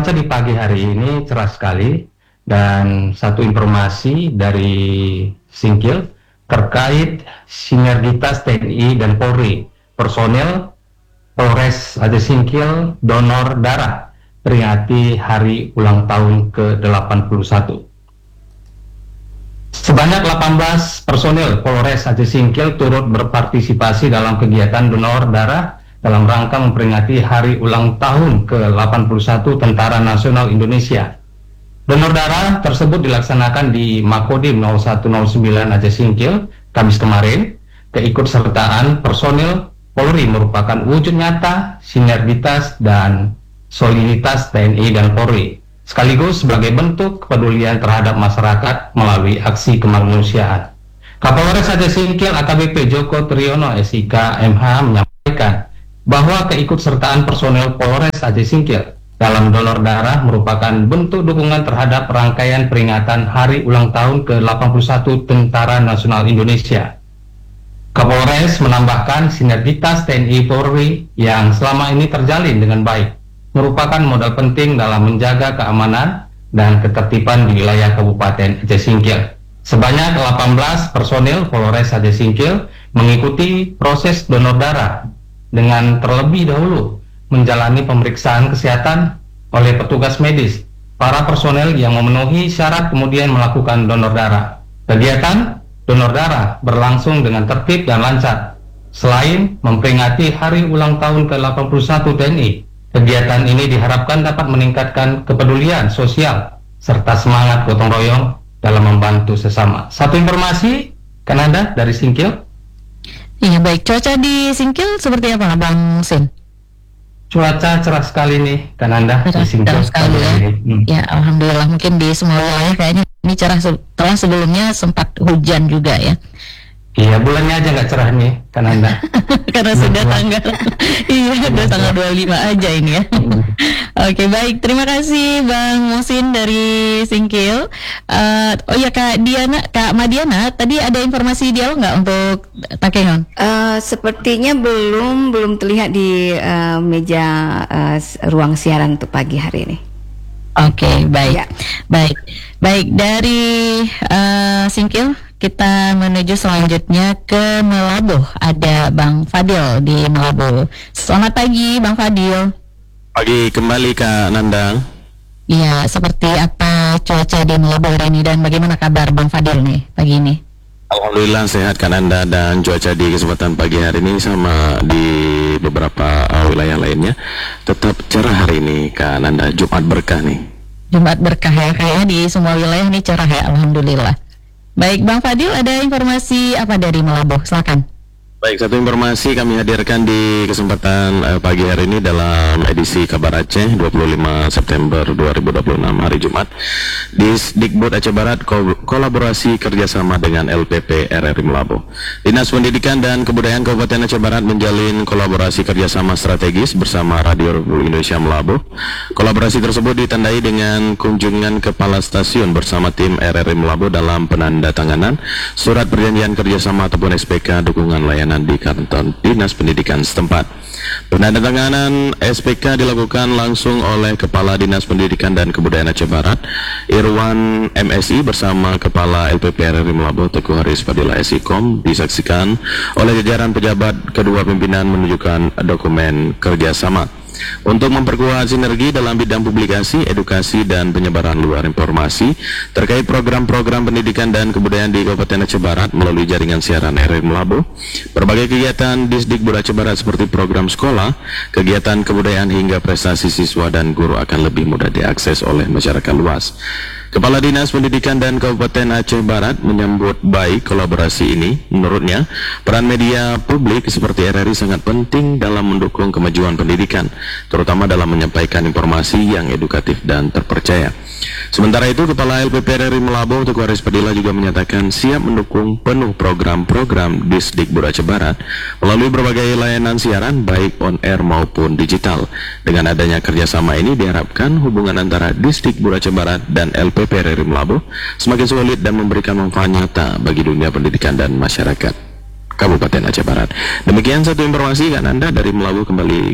cuaca di pagi hari ini cerah sekali, dan satu informasi dari Singkil terkait sinergitas TNI dan Polri. Personel Polres Aceh Singkil donor darah peringati hari ulang tahun ke-81. Sebanyak 18 personel Polres Aceh Singkil turut berpartisipasi dalam kegiatan donor darah dalam rangka memperingati hari ulang tahun ke-81 Tentara Nasional Indonesia. Donor darah tersebut dilaksanakan di Makodim 0109 Aceh Singkil, Kamis kemarin. Keikutsertaan personil Polri merupakan wujud nyata sinergitas dan soliditas TNI dan Polri, sekaligus sebagai bentuk kepedulian terhadap masyarakat melalui aksi kemanusiaan. Kapolres Aceh Singkil AKBP Joko Triyono SIK MH menyampaikan bahwa keikutsertaan personel Polres Aceh Singkil dalam donor darah merupakan bentuk dukungan terhadap rangkaian peringatan Hari Ulang Tahun ke-81 Tentara Nasional Indonesia. Kapolres menambahkan sinergitas TNI Polri yang selama ini terjalin dengan baik merupakan modal penting dalam menjaga keamanan dan ketertiban di wilayah Kabupaten Aceh Singkil. Sebanyak 18 personil Polres Aceh Singkil mengikuti proses donor darah dengan terlebih dahulu menjalani pemeriksaan kesehatan oleh petugas medis. Para personel yang memenuhi syarat kemudian melakukan donor darah. Kegiatan donor darah berlangsung dengan tertib dan lancar. Selain memperingati hari ulang tahun ke-81 TNI, kegiatan ini diharapkan dapat meningkatkan kepedulian sosial serta semangat gotong royong dalam membantu sesama. Satu informasi, Kanada dari Singkil. Iya baik, cuaca di Singkil seperti apa Bang Sin? Cuaca cerah sekali nih, Kananda di Singkil. Cerah sekali ya. Ya, alhamdulillah, mungkin di semua wilayah kayaknya ini cerah setelah sebelumnya sempat hujan juga ya. Iya, bulannya aja nggak cerah nih, Kananda. Karena sudah tanggal, iya udah tanggal 25 aja ini ya. Oke baik, terima kasih Bang Musin dari Singkil. Oh ya Kak Madiana, tadi ada informasi dialog nggak untuk Takengon? Sepertinya belum terlihat di meja ruang siaran untuk pagi hari ini. Oke, baik. Ya. Baik dari Singkil kita menuju selanjutnya ke Melabuh. Ada Bang Fadil di Melabuh. Selamat pagi Bang Fadil. Pagi kembali Kak Nandang. Iya, seperti apa cuaca di Melabuh hari ini dan bagaimana kabar Bang Fadil nih pagi ini? Alhamdulillah sehat Kak Nanda, dan cuaca di kesempatan pagi hari ini sama di beberapa wilayah lainnya tetap cerah hari ini Kak Nanda. Jumat berkah nih. Jumat berkah ya, kayaknya di semua wilayah ini cerah ya, alhamdulillah. Baik Bang Fadil, ada informasi apa dari Melabuh? Silakan. Baik, satu informasi kami hadirkan di kesempatan pagi hari ini dalam edisi Kabar Aceh 25 September 2026 hari Jumat. Disdikbud Aceh Barat kolaborasi kerjasama dengan LPP RRI Melabuh. Dinas Pendidikan dan Kebudayaan Kabupaten Aceh Barat menjalin kolaborasi kerjasama strategis bersama Radio Republik Indonesia Melabuh. Kolaborasi tersebut ditandai dengan kunjungan kepala stasiun bersama tim RRI Melabuh dalam penandatanganan surat perjanjian kerjasama ataupun SPK dukungan layanan di kantor Dinas Pendidikan setempat. Penandatanganan SPK dilakukan langsung oleh Kepala Dinas Pendidikan dan Kebudayaan Aceh Barat Irwan MSI bersama Kepala LPP RRI Melabuh Teguh Haris Fadilah SIKOM. Disaksikan oleh jajaran pejabat kedua pimpinan menunjukkan dokumen kerjasama untuk memperkuat sinergi dalam bidang publikasi, edukasi, dan penyebaran luar informasi terkait program-program pendidikan dan kebudayaan di Kabupaten Aceh Barat melalui jaringan siaran RRI Melabuh. Berbagai kegiatan Disdikbud Aceh Barat seperti program sekolah, kegiatan kebudayaan hingga prestasi siswa dan guru akan lebih mudah diakses oleh masyarakat luas. Kepala Dinas Pendidikan dan Kabupaten Aceh Barat menyambut baik kolaborasi ini. Menurutnya, peran media publik seperti RRI sangat penting dalam mendukung kemajuan pendidikan, terutama dalam menyampaikan informasi yang edukatif dan terpercaya. Sementara itu, Kepala LPP RRI Melabuh Teguh Haris Fadilah juga menyatakan siap mendukung penuh program-program Disdikbud Aceh Barat melalui berbagai layanan siaran baik on air maupun digital. Dengan adanya kerjasama ini diharapkan hubungan antara Disdikbud Aceh Barat dan LPP RRI Melabuh semakin solid dan memberikan manfaat nyata bagi dunia pendidikan dan masyarakat Kabupaten Aceh Barat. Demikian satu informasi kan Anda dari Melabuh, kembali